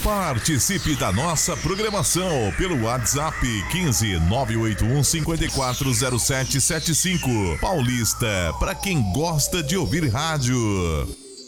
Participe da nossa programação pelo WhatsApp 15 981 540775. Paulista, para quem gosta de ouvir rádio.